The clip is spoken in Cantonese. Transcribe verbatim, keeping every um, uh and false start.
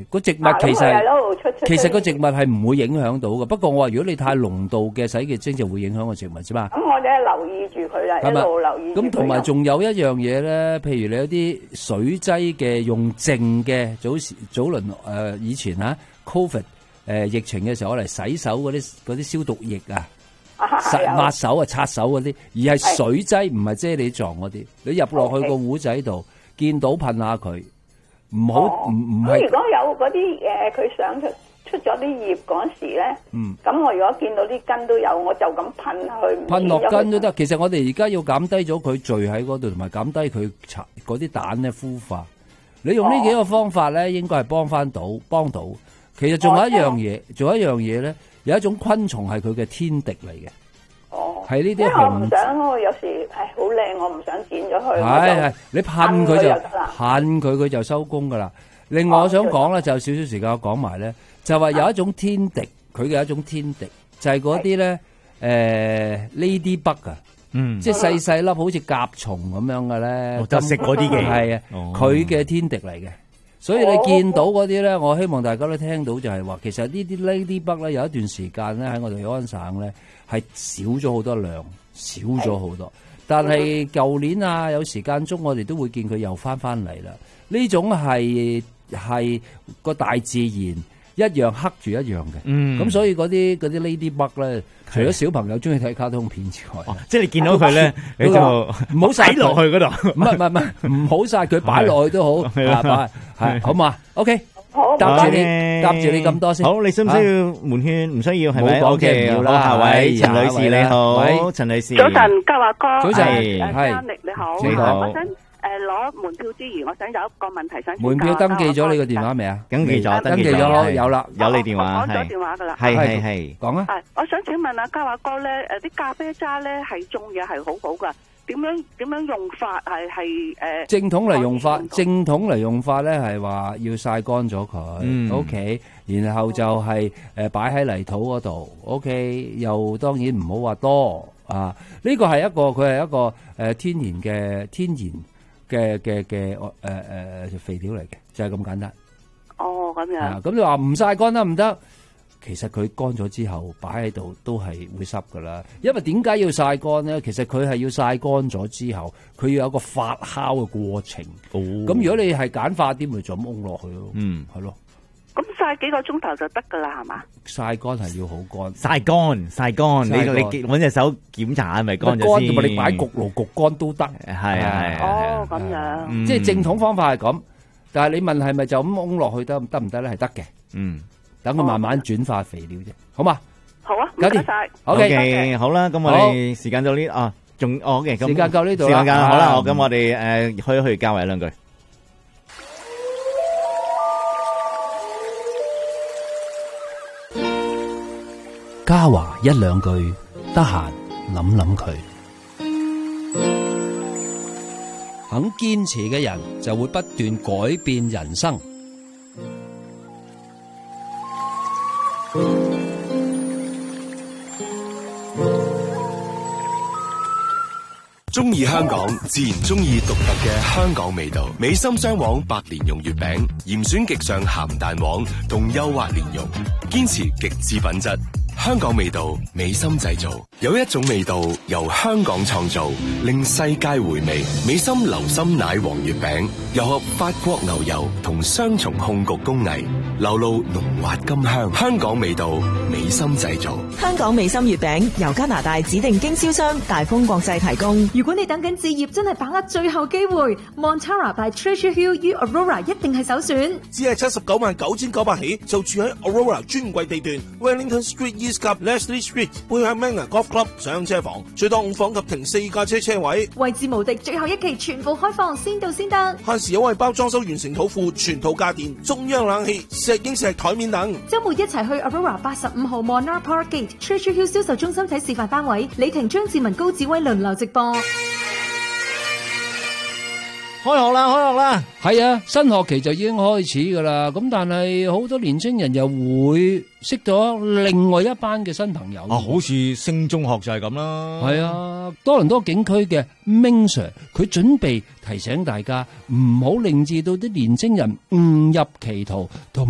個植物其實其實個植物係唔會影響到嘅。不過我話如果你太濃度嘅洗潔精就會影響個植物啫嘛。 咁我哋留意住佢啦，一路留意住佢。 咁同埋仲有一樣嘢咧，譬如你有啲水劑嘅用淨嘅，早時早輪誒以前嚇 Covid 誒疫情嘅時候，我嚟洗手嗰啲嗰啲消毒液啊。抹手啊，擦手嗰啲，而係水劑，唔係啫喱狀嗰啲。你入落去個壺仔度，見到噴下佢，唔好唔唔係。 咁如果有嗰啲誒，佢想出出咗啲葉嗰時咧， 嗯， 咁我如果見到啲根都有，我就咁噴去。 噴落根都得。其實我哋而家要減低咗佢聚喺嗰度，同埋減低佢嗰啲蛋咧孵化。你用呢幾個方法咧，應該係幫翻到，幫到。其實仲有一樣嘢，仲有一樣嘢咧。有一種昆蟲係佢嘅天敵嚟嘅，哦，係呢啲紅。我唔想，我有時係好靚，我唔想剪咗佢。係係，你噴佢就噴佢，佢就收工噶啦。另外我想講咧，就有少少時間我講埋咧，就話有一種天敵，佢嘅一種天敵就係嗰啲咧，誒，ladybug啊，嗯，即係細細粒好似甲蟲咁樣嘅咧， 就食嗰啲嘅， 係啊，佢嘅天敵嚟嘅。所以你見到嗰啲咧，我希望大家都聽到就係話，其實呢啲 ladybug 咧有一段時間咧喺我哋安省咧係少咗好多量，少咗好多。但係舊年啊，有時間中我哋都會見佢又翻翻嚟啦。呢種係係個大自然一樣黑住一樣嘅。嗯，咁所以嗰啲嗰啲 ladybug 咧，除咗小朋友中意睇卡通片之外， 即係你見到佢咧，你就唔好晒落去嗰度。 唔係唔係唔係，唔好晒佢擺落去都好，係擺係好嘛 ？OK， 好， 答住你，答住你咁多先。 好，你需唔需要門券？唔需要係咪？O K，好啦，下位陳女士你好，陳女士。 早晨，嘉華哥。 早晨， 係。你好。 你好。 我想誒攞門票之餘，我想有一個問題想。 門票登記咗你個電話未啊？ 登記咗， 登記咗，有啦， 有你電話。 講咗電話噶啦。 係係係。講啊。 係，我想請問下嘉華哥咧，誒啲咖啡渣咧係種嘢係好好噶。點樣點樣用法係係誒？正統嚟用法，正統嚟用法咧係話要曬乾咗佢 ，OK，然後就係誒擺喺泥土嗰度 ，OK，又當然唔好話多啊。呢個係一個佢係一個誒天然嘅天然嘅嘅嘅誒誒肥料嚟嘅，就係咁簡單。哦，咁樣。咁你話唔曬乾得唔得？其實佢乾咗之後擺喺度都係會濕噶啦，因為點解要曬乾咧？其實佢係要曬乾咗之後，佢要有一個發酵嘅過程。哦，咁如果你係簡化啲，咪就咁㧬落去咯。嗯，係咯。咁曬幾個鐘頭就得噶啦，係嘛？曬乾係要好乾，曬乾曬乾。你你揾隻手檢查係咪乾咗先？乾，你擺焗爐焗乾都得。係係。哦，咁樣。即係正統方法係咁，但係你問係咪就咁㧬落去得得唔得咧？係得嘅。嗯。等佢慢慢轉化肥料啫，好嘛？好啊，唔該晒。 OK，好啦，咁我哋時間到呢啊，仲哦 OK，咁時間夠呢度啦。 時間夠好啦，好，咁我哋誒去一去交流兩句。 嘉華一兩句，得閒諗諗佢。肯堅持嘅人就會不斷改變人生。 中意香港，自然中意獨特嘅香港味道。美心雙黃白蓮蓉月餅，嚴選極上鹹蛋黃同幼滑蓮蓉，堅持極致品質。香港味道，美心製造。有一種味道由香港創造，令世界回味。美心流心奶黃月餅，又合法國牛油同雙重控焗工藝，流露濃滑甘香。香港味道，美心製造。 香港美心月餅由加拿大指定經銷商大豐國際提供。 如果你等緊置業，真係把握最後機會 ，Montara by Treasure Hill U Aurora 一定係首選。 只係七十九萬九千九百起，就住喺 Aurora 專櫃地段 ，Wellington Street East 及 Leslie Street 背向 Manor Golf Club 上車房，最多五房及停四架車車位。 位置無敵，最後一期全部開放，先到先得。 限時優惠包裝修完成土庫，全套家電、中央冷氣、石英石台面等。 周末一齊去 Aurora 八十五號 Monarch Park Gate Treasure Hill 銷售中心睇示範單位，李婷、張志文、高志威輪流直播。 開學啦，開學啦， 係啊，新學期就已經開始噶啦。咁但係好多年青人又會識咗另外一班嘅新朋友。 啊，好似升中學就係咁啦。 係啊，多倫多警區嘅 Ming Sir，佢準備提醒大家唔好令至到啲年青人誤入歧途。同